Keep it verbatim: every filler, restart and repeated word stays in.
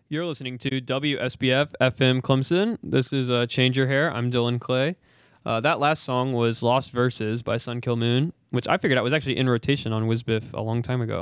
You're listening to W S B F F M Clemson. This is uh, Change Your Hair. I'm Dylan Clay. Uh, that last song was Lost Verses by Sun Kill Moon, which I figured out was actually in rotation on WizBiff a long time ago.